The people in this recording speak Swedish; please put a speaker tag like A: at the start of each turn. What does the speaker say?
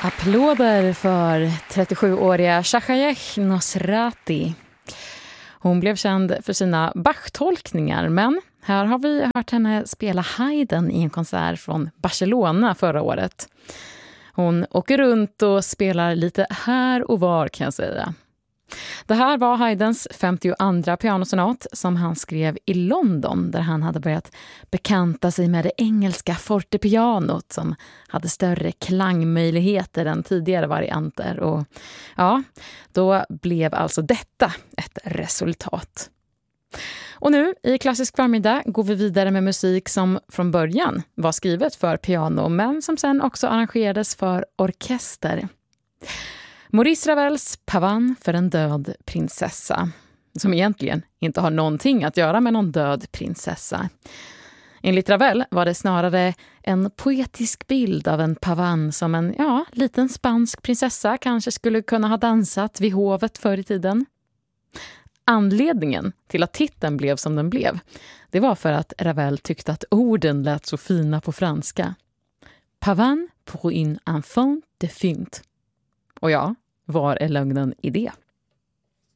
A: Applåder för 37-åriga Shahayeh Nosrati. Hon blev känd för sina Bach-tolkningar, men här har vi hört henne spela Haydn i en konsert från Barcelona förra året. Hon åker runt och spelar lite här och var, kan jag säga. Det här var Haydns 52:a pianosonat som han skrev i London, där han hade börjat bekanta sig med det engelska fortepianot som hade större klangmöjligheter än tidigare varianter. Och ja, då blev alltså detta ett resultat. Och nu i Klassisk förmiddag går vi vidare med musik som från början var skrivet för piano, men som sen också arrangerades för orkester. Maurice Ravels Pavane för en död prinsessa, som egentligen inte har någonting att göra med någon död prinsessa. Enligt Ravel var det snarare en poetisk bild av en Pavane som en liten spansk prinsessa kanske skulle kunna ha dansat vid hovet förr i tiden. Anledningen till att titeln blev som den blev, det var för att Ravel tyckte att orden lät så fina på franska. Pavane pour une enfant de finte. Och ja, var är lögnen i det?